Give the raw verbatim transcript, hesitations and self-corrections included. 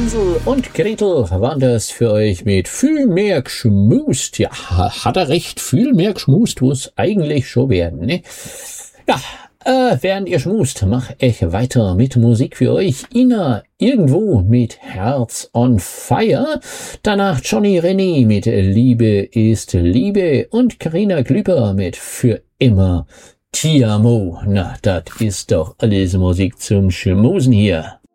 Hänsel und Gretel waren das für euch mit viel mehr geschmust. Ja, hat er recht, viel mehr geschmust muss eigentlich schon werden, ne? Ja, äh, während ihr schmust, mach ich weiter mit Musik für euch. Ina irgendwo mit Herz on Fire. Danach Johnny René mit Liebe ist Liebe und Carina Glüber mit Für immer Ti amo. Na, das ist doch alles Musik zum Schmusen hier.